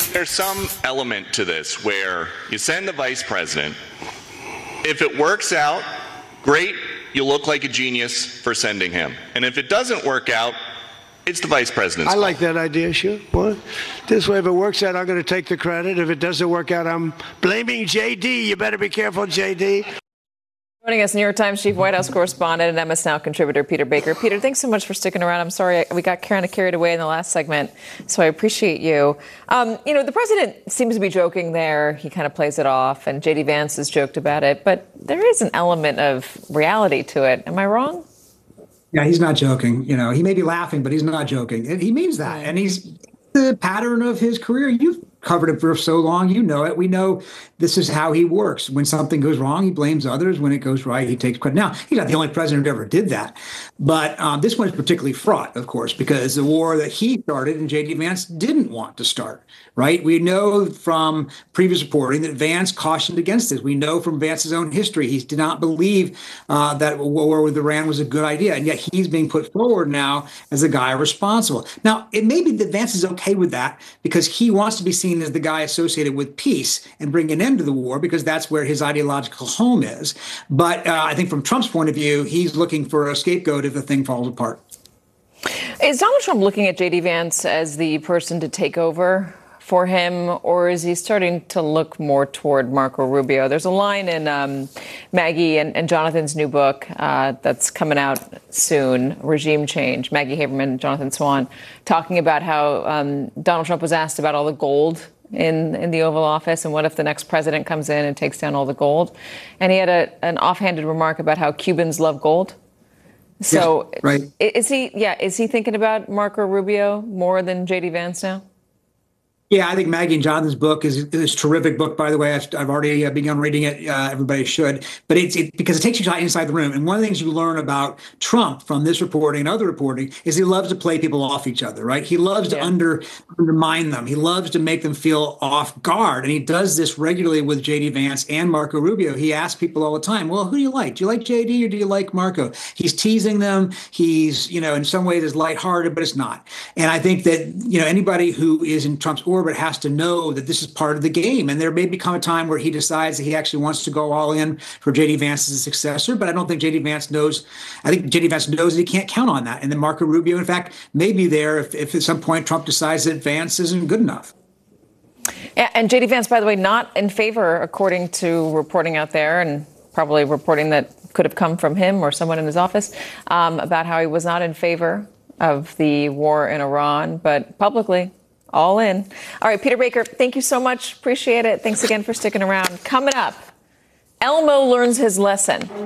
There's some element to this where you send the vice president. If it works out, great, you look like a genius for sending him. And if it doesn't work out, it's the vice president's fault. I like that idea, sure. Well, this way, if it works out, I'm going to take the credit. If it doesn't work out, I'm blaming J.D. You better be careful, J.D. Joining us, New York Times chief White House correspondent and MS Now contributor Peter Baker. Peter, thanks so much for sticking around. I'm sorry we got kind of carried away in the last segment, so I appreciate you. The president seems to be joking there. He kind of plays it off, and J.D. Vance has joked about it. But there is an element of reality to it. Am I wrong? Yeah, he's not joking. He may be laughing, but he's not joking. And he means that. And he's the pattern of his career. You've covered it for so long. You know it. We know this is how he works. When something goes wrong, he blames others. When it goes right, he takes credit. Now, he's not the only president who ever did that. But this one is particularly fraught, of course, because the war that he started and J.D. Vance didn't want to start, right? We know from previous reporting that Vance cautioned against this. We know from Vance's own history, he did not believe that a war with Iran was a good idea. And yet he's being put forward now as a guy responsible. Now, it may be that Vance is okay with that because he wants to be seen as the guy associated with peace and bring an end to the war because that's where his ideological home is. But I think from Trump's point of view, he's looking for a scapegoat if the thing falls apart. Is Donald Trump looking at J.D. Vance as the person to take over for him, or is he starting to look more toward Marco Rubio? There's a line in Maggie and Jonathan's new book that's coming out soon, Regime Change, Maggie Haberman and Jonathan Swan, talking about how Donald Trump was asked about all the gold in the Oval Office and what if the next president comes in and takes down all the gold. And he had an offhanded remark about how Cubans love gold. So yeah, right. Is he thinking about Marco Rubio more than J.D. Vance now? Yeah, I think Maggie and Jonathan's book is a terrific book, by the way. I've already begun reading it. Everybody should. But it's because it takes you inside the room. And one of the things you learn about Trump from this reporting and other reporting is he loves to play people off each other, right? He loves to undermine them. He loves to make them feel off guard. And he does this regularly with J.D. Vance and Marco Rubio. He asks people all the time, well, who do you like? Do you like J.D. or do you like Marco? He's teasing them. He's, in some ways is lighthearted, but it's not. And I think that, anybody who is in Trump's orbit has to know that this is part of the game. And there may become a time where he decides that he actually wants to go all in for J.D. Vance as a successor. But I don't think J.D. Vance knows. I think J.D. Vance knows that he can't count on that. And then Marco Rubio, in fact, may be there if at some point Trump decides that Vance isn't good enough. Yeah, and J.D. Vance, by the way, not in favor, according to reporting out there, and probably reporting that could have come from him or someone in his office, about how he was not in favor of the war in Iran, but publicly, all in. All right, Peter Baker, thank you so much. Appreciate it. Thanks again for sticking around. Coming up, Elmo learns his lesson.